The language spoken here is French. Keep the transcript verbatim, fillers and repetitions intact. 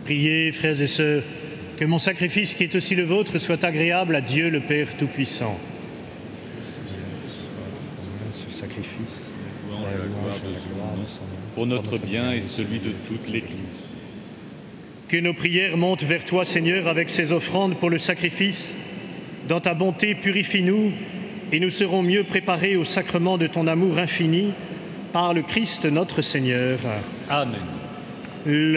Priez, frères et sœurs, que mon sacrifice qui est aussi le vôtre soit agréable à Dieu le Père Tout-Puissant. Ce sacrifice, la gloire de son nom, pour notre bien et celui de toute l'Église. Que nos prières montent vers toi, Seigneur, avec ces offrandes pour le sacrifice. Dans ta bonté, purifie-nous et nous serons mieux préparés au sacrement de ton amour infini par le Christ notre Seigneur. Amen. Le